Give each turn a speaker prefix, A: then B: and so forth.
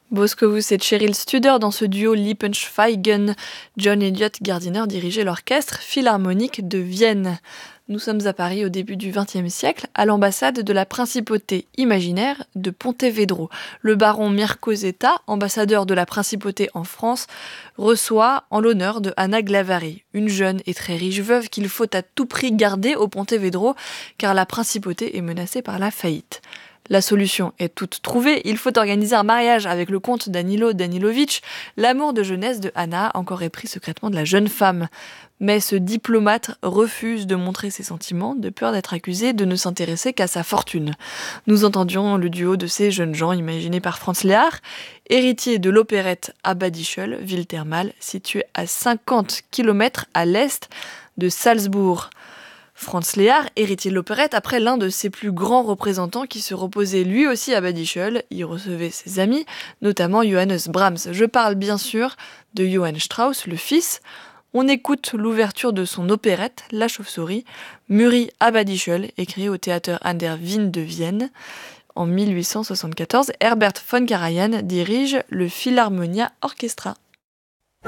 A: Boscovus et Cheryl Studer dans ce duo Liepensweigen. John Elliott Gardiner dirigeait l'orchestre philharmonique de Vienne. Nous sommes à Paris au début du XXe siècle, à l'ambassade de la principauté imaginaire de Pontevedra. Le baron Mirko Zeta, ambassadeur de la principauté en France, reçoit en l'honneur de Anna Glavari, une jeune et très riche veuve qu'il faut à tout prix garder au Pontevedra, car la principauté est menacée par la faillite. La solution est toute trouvée, il faut organiser un mariage avec le comte Danilo Danilovitch, l'amour de jeunesse de Anna, encore épris secrètement de la jeune femme. Mais ce diplomate refuse de montrer ses sentiments, de peur d'être accusé de ne s'intéresser qu'à sa fortune. Nous entendions le duo de ces jeunes gens imaginés par Franz Lehár, héritier de l'opérette à Badischl, ville thermale située à 50 km à l'est de Salzbourg. Franz Lehár, héritier de l'opérette, après l'un de ses plus grands représentants qui se reposait lui aussi à Badischl, y recevait ses amis, notamment Johannes Brahms. Je parle bien sûr de Johann Strauss, le fils. On écoute l'ouverture de son opérette, La Chauve-souris, mûrie à Badischl, écrite au théâtre an der Wien de Vienne. En 1874, Herbert von Karajan dirige le Philharmonia Orchestra.